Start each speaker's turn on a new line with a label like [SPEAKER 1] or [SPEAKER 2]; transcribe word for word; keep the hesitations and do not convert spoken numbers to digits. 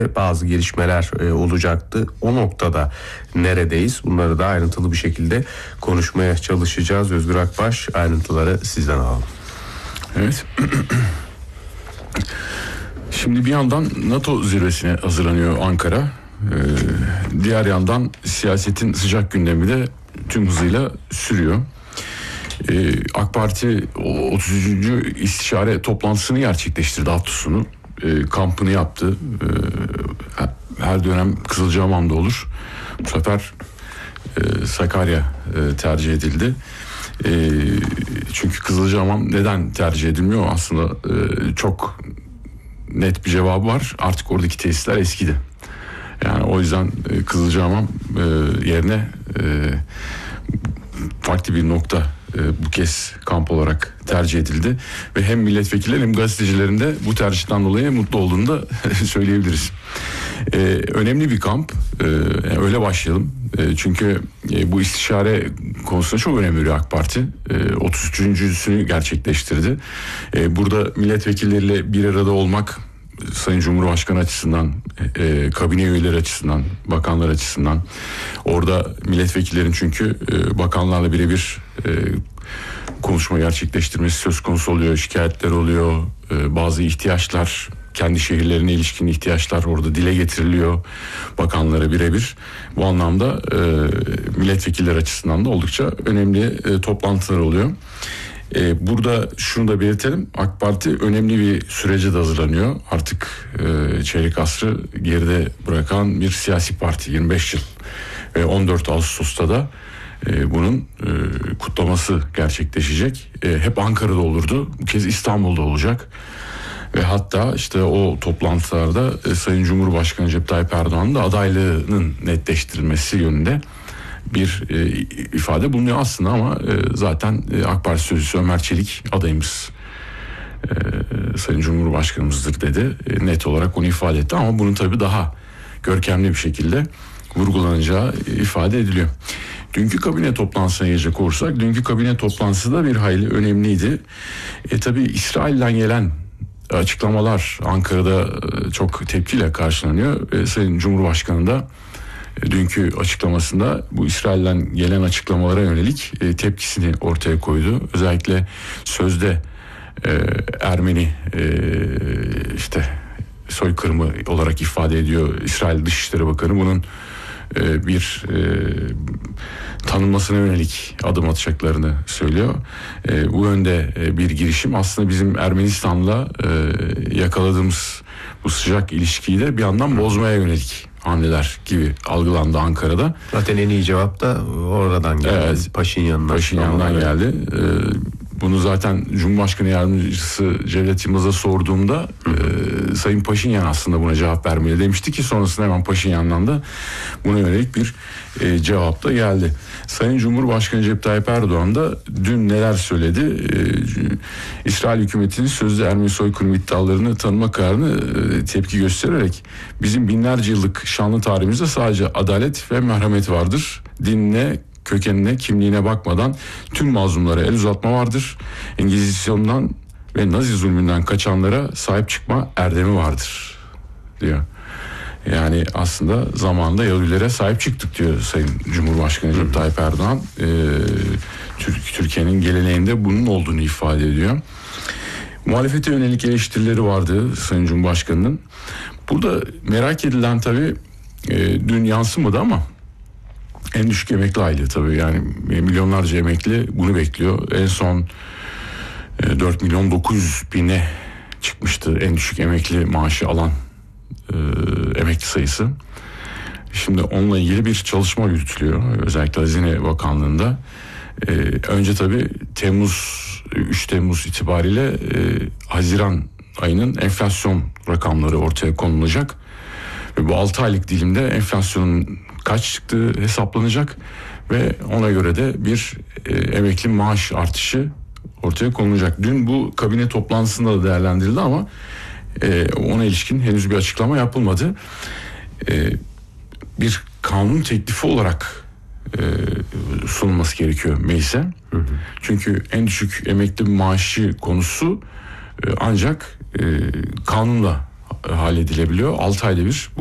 [SPEAKER 1] bazı gelişmeler e, olacaktı. O noktada neredeyiz? Bunları da ayrıntılı bir şekilde konuşmaya çalışacağız. Özgür Akbaş, ayrıntıları sizden alalım.
[SPEAKER 2] Evet. Şimdi bir yandan NATO zirvesine hazırlanıyor Ankara. Ee, diğer yandan siyasetin sıcak gündemi de tüm hızıyla sürüyor. Ee, AK Parti otuz üçüncü istişare toplantısını gerçekleştirdi hafta sonu. Ee, kampını yaptı. Ee, her dönem Kızılcahamam'da olur. Bu sefer e, Sakarya e, tercih edildi. E, çünkü Kızılcahamam neden tercih edilmiyor? Aslında e, çok net bir cevabı var. Artık oradaki tesisler eskidi. Yani o yüzden e, Kızılcahamam e, yerine e, farklı bir nokta e, bu kez kamp olarak tercih edildi. Ve hem milletvekilleri hem gazetecilerin de bu tercihten dolayı mutlu olduğunu da söyleyebiliriz. E, önemli bir kamp. E, öyle başlayalım. E, çünkü e, bu istişare konusunda çok önem veriyor AK Parti. E, otuz üçüncüsünü gerçekleştirdi. E, burada milletvekilleriyle bir arada olmak, Sayın Cumhurbaşkanı açısından, e, kabine üyeleri açısından, bakanlar açısından, orada milletvekillerin çünkü e, bakanlarla birebir e, konuşma gerçekleştirmesi söz konusu oluyor, şikayetler oluyor, e, bazı ihtiyaçlar, kendi şehirlerine ilişkin ihtiyaçlar orada dile getiriliyor bakanlara birebir. Bu anlamda e, milletvekilleri açısından da oldukça önemli e, toplantılar oluyor. Ee, burada şunu da belirtelim. AK Parti önemli bir sürece de hazırlanıyor. Artık e, çeyrek asrı geride bırakan bir siyasi parti. yirmi beş yıl ve on dört Ağustos'ta da e, bunun e, kutlaması gerçekleşecek. E, hep Ankara'da olurdu. Bu kez İstanbul'da olacak. Ve hatta işte o toplantılarda e, Sayın Cumhurbaşkanı Recep Tayyip Erdoğan'ın da adaylığının netleştirilmesi yönünde bir e, ifade bulunuyor aslında ama e, zaten e, AK Parti sözcüsü Ömer Çelik adayımız e, Sayın Cumhurbaşkanımızdır dedi. E, net olarak onu ifade etti ama bunun tabii daha görkemli bir şekilde vurgulanacağı e, ifade ediliyor. Dünkü kabine toplantısına gelecek olursak, dünkü kabine toplantısı da bir hayli önemliydi. E, tabii İsrail'den gelen açıklamalar Ankara'da e, çok tepkiyle karşılanıyor. E, Sayın Cumhurbaşkanı da dünkü açıklamasında bu İsrail'den gelen açıklamalara yönelik e, tepkisini ortaya koydu. Özellikle sözde e, Ermeni e, işte soykırımı olarak ifade ediyor İsrail Dışişleri Bakanı. Bunun e, bir e, tanınmasına yönelik adım atacaklarını söylüyor. E, bu yönde e, bir girişim aslında bizim Ermenistan'la e, yakaladığımız bu sıcak ilişkiyi de bir yandan bozmaya yönelik hamleler gibi algılandı Ankara'da.
[SPEAKER 1] Zaten en iyi cevap da oradan geldi.
[SPEAKER 2] Evet,
[SPEAKER 1] Paşinyan'dan.
[SPEAKER 2] Paşinyan'dan geldi. Ee, bunu zaten Cumhurbaşkanı Yardımcısı Cevdet Yılmaz'a sorduğumda e, Sayın Paşinyan aslında buna cevap vermeli demişti ki sonrasında hemen Paşinyan'dan da buna yönelik bir e, cevap da geldi. Sayın Cumhurbaşkanı Recep Tayyip Erdoğan da dün neler söyledi? E, İsrail hükümetinin sözde Ermeni soykırım iddialarını tanıma kararını e, tepki göstererek bizim binlerce yıllık şanlı tarihimizde sadece adalet ve merhamet vardır. Dinine, kökenine, kimliğine bakmadan tüm mazlumlara el uzatma vardır. Engizisyondan ve Nazi zulmünden kaçanlara sahip çıkma erdemi vardır diyor. Yani aslında zamanında Yahudilere sahip çıktık diyor Sayın Cumhurbaşkanı Recep Tayyip Erdoğan. Ee, Türk, Türkiye'nin geleneğinde bunun olduğunu ifade ediyor. Muhalefete yönelik eleştirileri vardı Sayın Cumhurbaşkanı'nın. Burada merak edilen tabii e, dün yansımadı ama en düşük emekli aylığı tabii yani milyonlarca emekli bunu bekliyor. En son e, dört milyon dokuz yüz bine çıkmıştı en düşük emekli maaşı alan e, emekli sayısı. Şimdi onunla ilgili bir çalışma yürütülüyor özellikle Hazine Bakanlığı'nda. E, önce tabii Temmuz üç Temmuz itibariyle e, Haziran ayının enflasyon rakamları ortaya konulacak. Ve bu altı aylık dilimde enflasyonun kaç çıktığı hesaplanacak ve ona göre de bir e, emekli maaş artışı ortaya konulacak. Dün bu kabine toplantısında da değerlendirildi ama e, ona ilişkin henüz bir açıklama yapılmadı. E, bir kanun teklifi olarak e, sunulması gerekiyor meclise. Hı hı. Çünkü en düşük emekli maaşı konusu e, ancak e, kanunla halledilebiliyor. altı ayda bir